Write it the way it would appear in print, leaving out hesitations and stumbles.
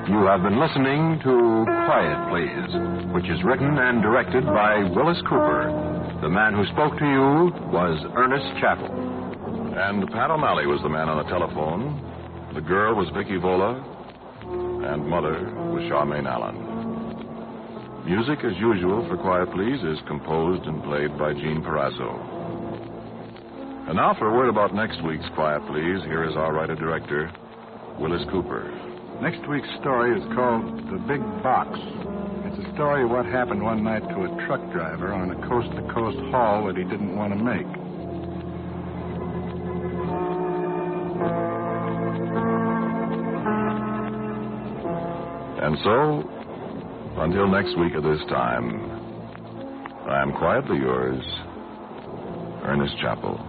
You have been listening to Quiet Please, which is written and directed by Willis Cooper. The man who spoke to you was Ernest Chappell. And Pat O'Malley was the man on the telephone. The girl was Vicky Vola. And Mother was Charmaine Allen. Music, as usual, for Quiet Please is composed and played by Gene Perazzo. And now for a word about next week's Quiet Please, here is our writer-director, Willis Cooper. Next week's story is called The Big Box. It's a story of what happened one night to a truck driver on a coast-to-coast haul that he didn't want to make. And so, until next week at this time, I am quietly yours, Ernest Chappell.